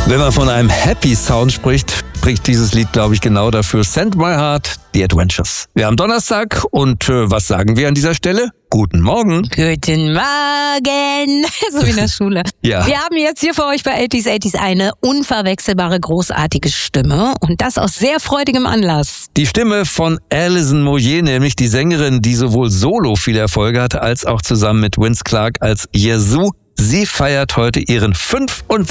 Wenn man von einem Happy Sound spricht dieses Lied, glaube ich, genau dafür. Send My Heart, The Adventures. Wir haben Donnerstag und was sagen wir an dieser Stelle? Guten Morgen. Guten Morgen. So wie in der Schule. Ja. Wir haben jetzt hier für euch bei 80s eine unverwechselbare, großartige Stimme und das aus sehr freudigem Anlass. Die Stimme von Alison Moyet, nämlich die Sängerin, die sowohl solo viele Erfolge hatte, als auch zusammen mit Vince Clarke als Yazoo. Sie feiert heute ihren 65.